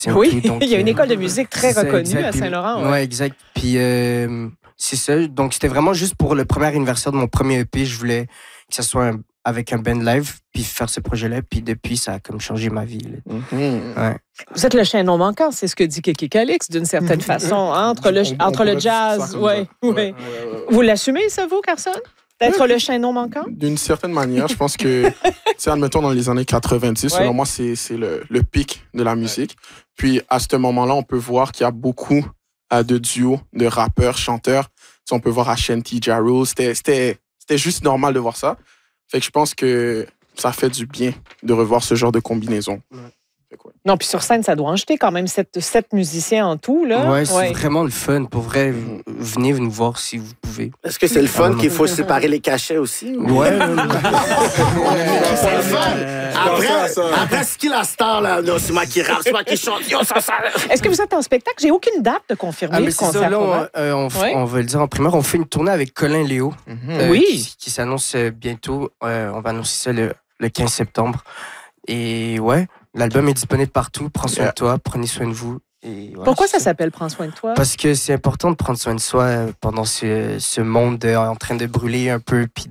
Oui, donc, il y a une école de musique très reconnue exact, à Saint-Laurent. Ouais, exact. Puis c'est ça. Donc, c'était vraiment juste pour le premier anniversaire de mon premier EP. Je voulais que ça soit avec un band live, puis faire ce projet-là. Puis depuis, ça a comme changé ma vie. Ouais. Vous êtes le chaînon manquant, c'est ce que dit Kéké Calix, d'une certaine façon, entre le jazz. Ouais. Vous l'assumez, ça, vous, Carson? D'être le chaînon manquant? D'une certaine manière, je pense que, admettons, dans les années 90, selon moi, c'est le pic de la musique. Puis, à ce moment-là, on peut voir qu'il y a beaucoup de duos, de rappeurs, chanteurs. On peut voir Ashanti, Ja Rule. C'était juste normal de voir ça. Fait que je pense que ça fait du bien de revoir ce genre de combinaison. Non, puis sur scène, ça doit en jeter quand même 7 musiciens en tout. Là. Ouais, c'est vraiment le fun. Pour vrai, venez nous voir si vous pouvez. Est-ce que c'est le fun qu'il faut séparer les cachets aussi? Ouais. C'est le fun. Après, ce qui est la star, là? Non, c'est moi qui rappe, c'est moi qui chante. Est-ce que vous êtes en spectacle? J'ai aucune date de confirmer le concert. On va le dire en primeur. On fait une tournée avec Colin Léo. Qui s'annonce bientôt. On va annoncer ça le 15 septembre. Et ouais. L'album est disponible partout. Prends soin de toi, prenez soin de vous. Et ouais, pourquoi ça s'appelle Prends soin de toi? Parce que c'est important de prendre soin de soi pendant ce monde en train de brûler un peu, puis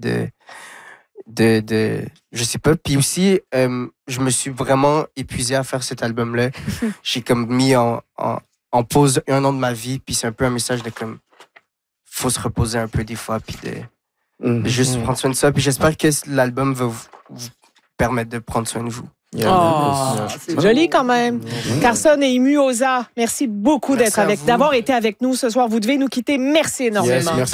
je sais pas. Puis aussi, je me suis vraiment épuisé à faire cet album-là. J'ai comme mis en pause 1 an de ma vie, puis c'est un peu un message de comme, faut se reposer un peu des fois, puis de juste prendre soin de soi. Puis j'espère que l'album va vous permettre de prendre soin de vous. C'est joli quand même. Carson et Imuosa, merci beaucoup d'avoir été avec nous ce soir. Vous devez nous quitter. Merci énormément. Yes, merci.